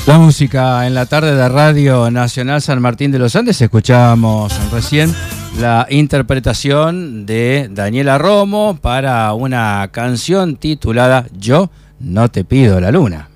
La música en la tarde de Radio Nacional San Martín de los Andes. Escuchábamos recién la interpretación de Daniela Romo para una canción titulada Yo no te pido la luna.